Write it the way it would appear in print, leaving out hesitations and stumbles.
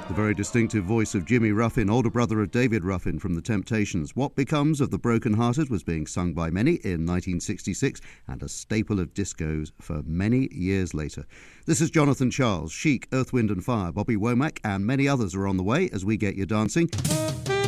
The very distinctive voice of Jimmy Ruffin, older brother of David Ruffin from The Temptations. What Becomes of the Broken Hearted was being sung by many in 1966 and a staple of discos for many years later. This is Jonathan Charles, Chic, Earth, Wind and Fire, Bobby Womack and many others are on the way as we get you dancing.